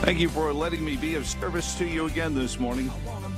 Thank you for letting me be of service to you again this morning.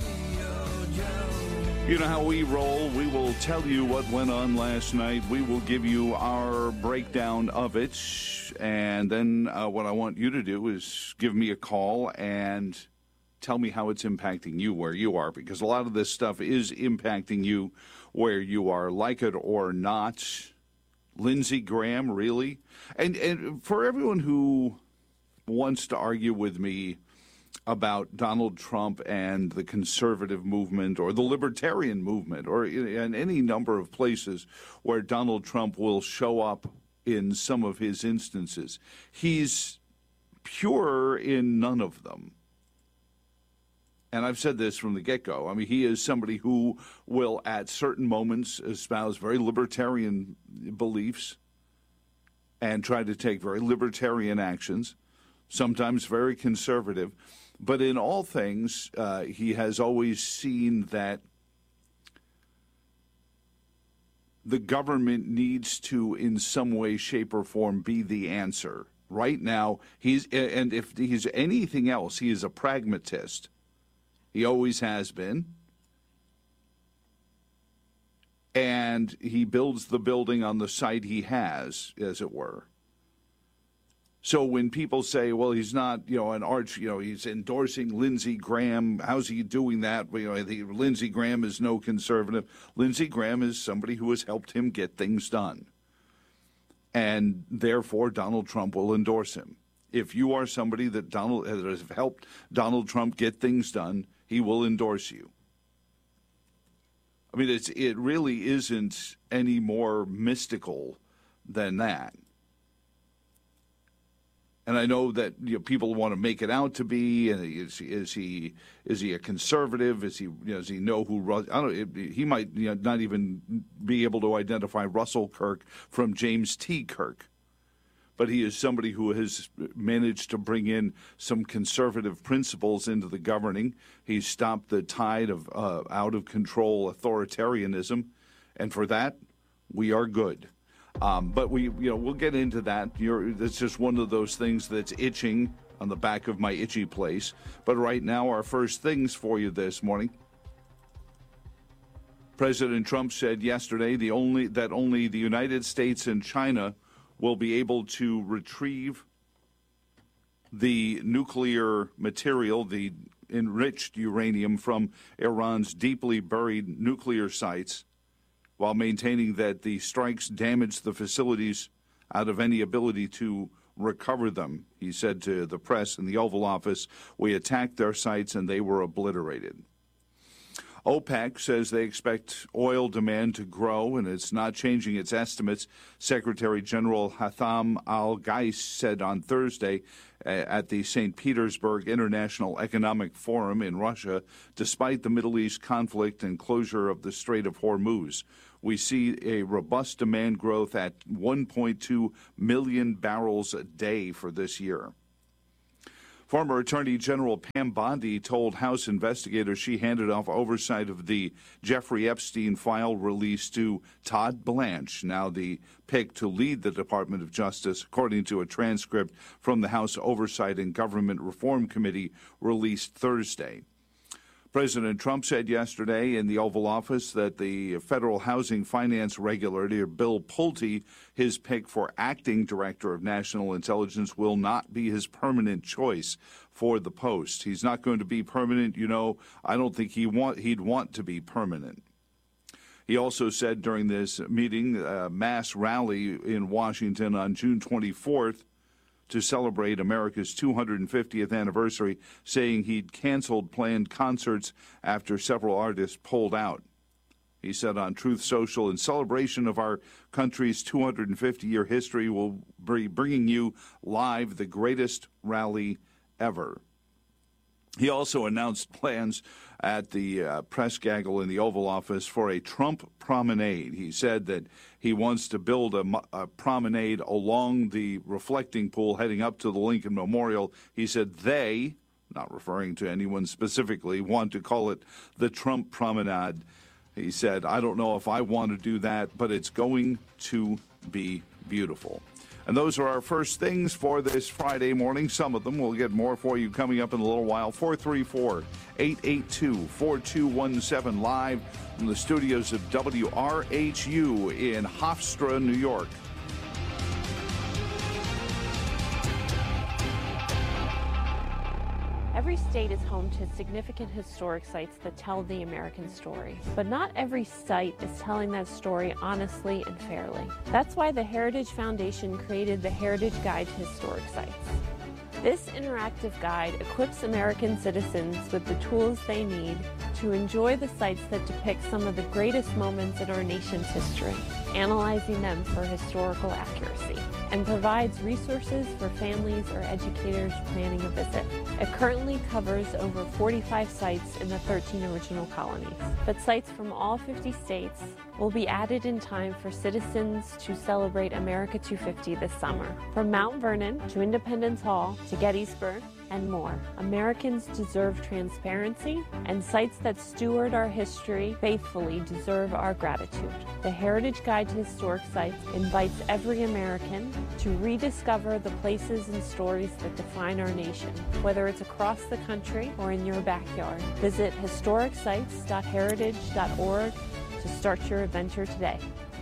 You know how we roll. We will tell you what went on last night. We will give you our breakdown of it. And then what I want you to do is give me a call and tell me how it's impacting you where you are, because a lot of this stuff is impacting you where you are, like it or not. Lindsey Graham, really? And for everyone who wants to argue with me about Donald Trump and the conservative movement or the libertarian movement or in any number of places where Donald Trump will show up in some of his instances, he's pure in none of them. And I've said this from the get-go. I mean, he is somebody who will at certain moments espouse very libertarian beliefs and try to take very libertarian actions, sometimes very conservative. But in all things, he has always seen that the government needs to, in some way, shape, or form, be the answer. Right now, and if he's anything else, he is a pragmatist. He always has been. And he builds the building on the site he has, as it were. So when people say, well, he's not, an arch, he's endorsing Lindsey Graham, how's he doing that? Lindsey Graham is no conservative. Lindsey Graham is somebody who has helped him get things done. And therefore, Donald Trump will endorse him. If you are somebody that has helped Donald Trump get things done, he will endorse you. I mean, it really isn't any more mystical than that. And I know that people want to make it out to be. And is he a conservative? Does he know who? I don't. He might not even be able to identify Russell Kirk from James T. Kirk. But he is somebody who has managed to bring in some conservative principles into the governing. He's stopped the tide of out of control authoritarianism, and for that, we are good. But we'll get into that. It's just one of those things that's itching on the back of my itchy place. But right now, our first things for you this morning. President Trump said yesterday that only the United States and China will be able to retrieve the nuclear material, the enriched uranium from Iran's deeply buried nuclear sites, while maintaining that the strikes damaged the facilities out of any ability to recover them. He said to the press in the Oval Office, "We attacked their sites and they were obliterated." OPEC says they expect oil demand to grow, and it's not changing its estimates. Secretary General Haitham Al-Ghais said on Thursday at the St. Petersburg International Economic Forum in Russia, despite the Middle East conflict and closure of the Strait of Hormuz, we see a robust demand growth at 1.2 million barrels a day for this year. Former Attorney General Pam Bondi told House investigators she handed off oversight of the Jeffrey Epstein file release to Todd Blanche, now the pick to lead the Department of Justice, according to a transcript from the House Oversight and Government Reform Committee released Thursday. President Trump said yesterday in the Oval Office that the Federal Housing Finance Regulator, Bill Pulte, his pick for acting director of national intelligence, will not be his permanent choice for the post. He's not going to be permanent. I don't think he'd want to be permanent. He also said during this meeting, a mass rally in Washington on June 24th, to celebrate America's 250th anniversary, saying he'd canceled planned concerts after several artists pulled out. He said on Truth Social, in celebration of our country's 250-year history, we'll be bringing you live the greatest rally ever. He also announced plans at the press gaggle in the Oval Office for a Trump promenade. He said that he wants to build a promenade along the reflecting pool heading up to the Lincoln Memorial. He said they, not referring to anyone specifically, want to call it the Trump Promenade. He said, I don't know if I want to do that, but it's going to be beautiful. And those are our first things for this Friday morning. Some of them, we'll get more for you coming up in a little while. 434-882-4217 live from the studios of WRHU in Hofstra, New York. Every state is home to significant historic sites that tell the American story. But not every site is telling that story honestly and fairly. That's why the Heritage Foundation created the Heritage Guide to Historic Sites. This interactive guide equips American citizens with the tools they need to enjoy the sites that depict some of the greatest moments in our nation's history, analyzing them for historical accuracy, and provides resources for families or educators planning a visit. It currently covers over 45 sites in the 13 original colonies, but sites from all 50 states will be added in time for citizens to celebrate America 250 this summer. From Mount Vernon to Independence Hall to Gettysburg and more, Americans deserve transparency, and sites that steward our history faithfully deserve our gratitude. The Heritage Guide to Historic Sites invites every American to rediscover the places and stories that define our nation, whether it's across the country or in your backyard. Visit historicsites.heritage.org to start your adventure today.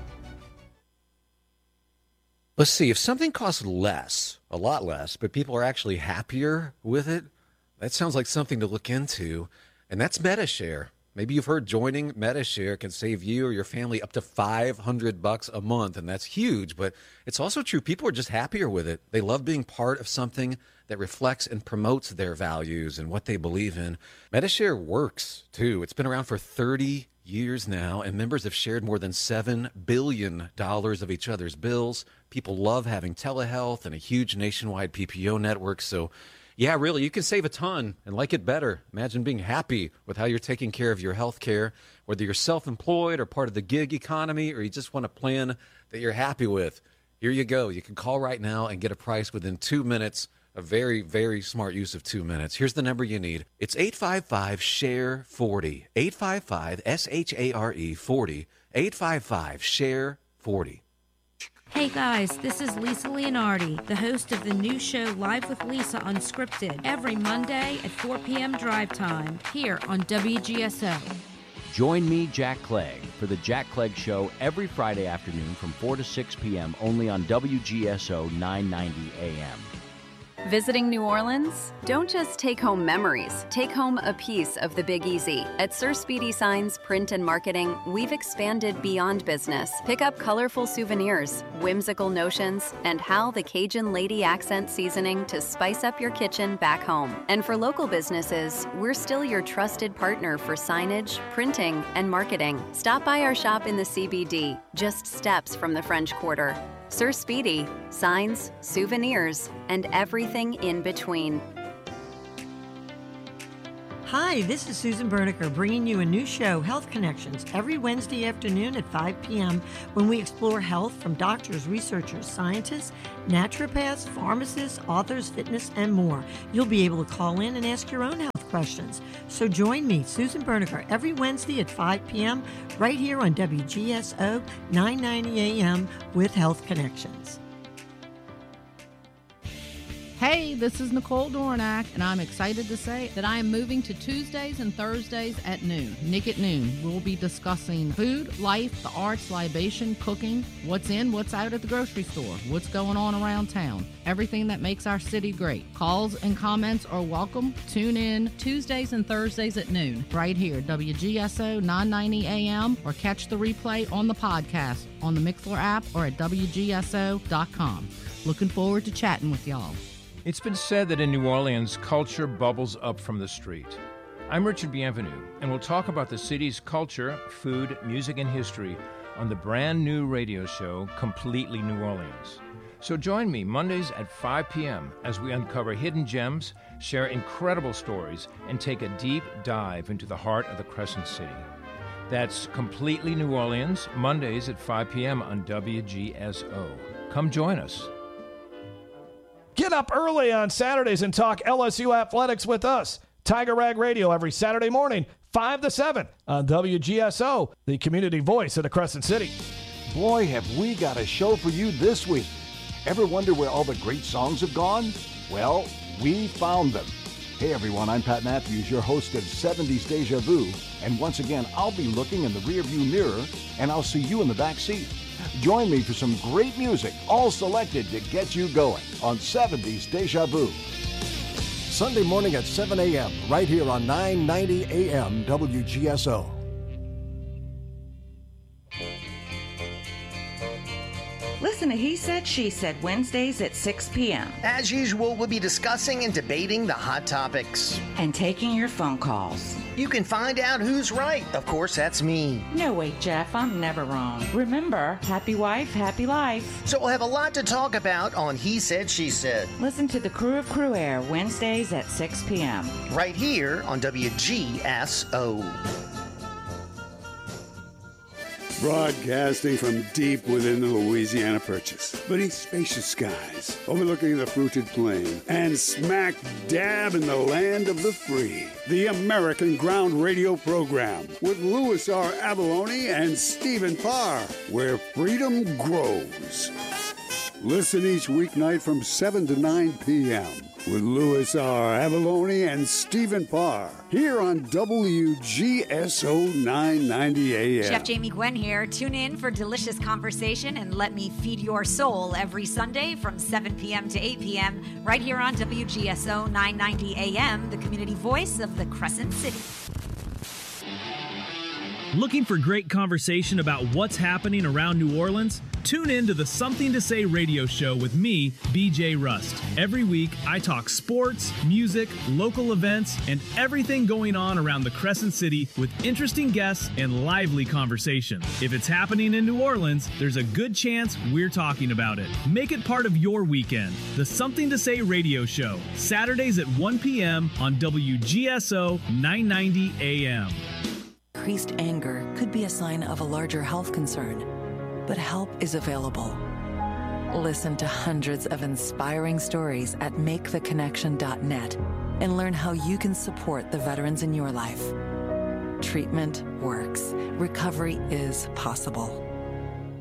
Let's see, if something costs less, a lot less, but people are actually happier with it, that sounds like something to look into, and that's MediShare. Maybe you've heard joining MediShare can save you or your family up to $500 a month, and that's huge, but it's also true. People are just happier with it. They love being part of something that reflects and promotes their values and what they believe in. MediShare works, too. It's been around for 30 years now, and members have shared more than $7 billion of each other's bills. People love having telehealth and a huge nationwide PPO network. So, yeah, really, you can save a ton and like it better. Imagine being happy with how you're taking care of your health care, whether you're self-employed or part of the gig economy, or you just want a plan that you're happy with. Here you go. You can call right now and get a price within 2 minutes. A very, very smart use of 2 minutes. Here's the number you need. It's 855-SHARE-40. 855-SHARE-40. 855-SHARE-40. Hey guys, this is Lisa Leonardi, the host of the new show Live with Lisa Unscripted, every Monday at 4 p.m. drive time, here on WGSO. Join me, Jack Clegg, for the Jack Clegg Show every Friday afternoon from 4 to 6 p.m. only on WGSO 990 AM. Visiting New Orleans? Don't just take home memories. Take home a piece of the Big Easy. At Sir Speedy Signs, Print and Marketing, we've expanded beyond business. Pick up colorful souvenirs, whimsical notions, and how the Cajun Lady accent seasoning to spice up your kitchen back home. And for local businesses, we're still your trusted partner for signage, printing, and marketing. Stop by our shop in the CBD, just steps from the French Quarter. Sir Speedy, signs, souvenirs, and everything in between. Hi, this is Susan Berniker bringing you a new show, Health Connections, every Wednesday afternoon at 5 p.m. when we explore health from doctors, researchers, scientists, naturopaths, pharmacists, authors, fitness, and more. You'll be able to call in and ask your own health questions. So join me, Susan Berniker, every Wednesday at 5 p.m. right here on WGSO 990 AM with Health Connections. Hey, this is Nicole Dornack, and I'm excited to say that I am moving to Tuesdays and Thursdays at noon. Nick at Noon. We'll be discussing food, life, the arts, libation, cooking, what's in, what's out at the grocery store, what's going on around town, everything that makes our city great. Calls and comments are welcome. Tune in Tuesdays and Thursdays at noon, right here, WGSO 990 AM, or catch the replay on the podcast on the Mixlr app or at WGSO.com. Looking forward to chatting with y'all. It's been said that in New Orleans, culture bubbles up from the street. I'm Richard Bienvenu, and we'll talk about the city's culture, food, music, and history on the brand new radio show, Completely New Orleans. So join me Mondays at 5 p.m. as we uncover hidden gems, share incredible stories, and take a deep dive into the heart of the Crescent City. That's Completely New Orleans, Mondays at 5 p.m. on WGSO. Come join us. Get up early on Saturdays and talk LSU athletics with us. Tiger Rag Radio every Saturday morning, 5 to 7 on WGSO, the community voice of the Crescent City. Boy, have we got a show for you this week. Ever wonder where all the great songs have gone? Well, we found them. Hey everyone, I'm Pat Matthews, your host of 70s Deja Vu, and once again, I'll be looking in the rearview mirror, and I'll see you in the back seat. Join me for some great music, all selected to get you going on 70s Deja Vu. Sunday morning at 7 a.m., right here on 990 AM WGSO. Listen to He Said, She Said, Wednesdays at 6 p.m. As usual, we'll be discussing and debating the hot topics. And taking your phone calls. You can find out who's right. Of course, that's me. No, wait, Jeff, I'm never wrong. Remember, happy wife, happy life. So we'll have a lot to talk about on He Said, She Said. Listen to the Crew of Crew Air, Wednesdays at 6 p.m. Right here on WGSO. Broadcasting from deep within the Louisiana Purchase, beneath spacious skies, overlooking the fruited plain, and smack dab in the land of the free. The American Ground Radio Program with Louis R. Abalone and Stephen Parr, where freedom grows. Listen each weeknight from 7 to 9 p.m. with Louis R. Abalone and Stephen Parr, here on WGSO 990 AM. Chef Jamie Gwen here. Tune in for delicious conversation and let me feed your soul every Sunday from 7 p.m. to 8 p.m. right here on WGSO 990 AM, the community voice of the Crescent City. Looking for great conversation about what's happening around New Orleans? Tune in to the Something to Say radio show with me, BJ Rust. Every week, I talk sports, music, local events, and everything going on around the Crescent City with interesting guests and lively conversation. If it's happening in New Orleans, there's a good chance we're talking about it. Make it part of your weekend. The Something to Say radio show, Saturdays at 1 p.m. on WGSO 990 AM. Increased anger could be a sign of a larger health concern, but help is available. Listen to hundreds of inspiring stories at maketheconnection.net and learn how you can support the veterans in your life. Treatment works. Recovery is possible.